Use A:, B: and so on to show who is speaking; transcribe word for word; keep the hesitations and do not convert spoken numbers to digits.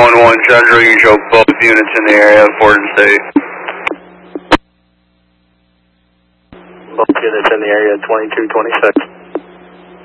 A: one one, Chandra, you show both units in the area, Ford and State.
B: Both units in the area, twenty-two twenty-six.